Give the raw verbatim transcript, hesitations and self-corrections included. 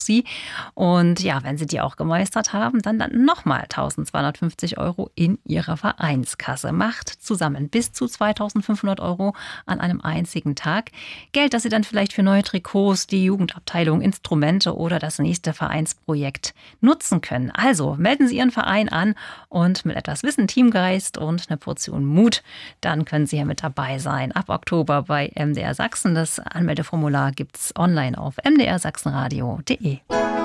Sie. Und ja, wenn Sie die auch gemeistert haben, dann landen nochmal eintausendzweihundertfünfzig Euro in Ihrer Vereinskasse. Macht zusammen bis zu zweitausendfünfhundert Euro an einem einzigen Tag. Geld, das Sie dann vielleicht für neue Trikots, die Jugendabteilung, Instrumente oder das nächste Vereinsprojekt nutzen können. Also melden Sie Ihren Verein an und mit etwas Wissen, Teamgeist und einer Portion Mut, dann können Sie ja mit dabei sein. Ab Oktober bei M D R Sachsen. Das Anmeldeformular gibt's online auf m d r sachsenradio punkt d e.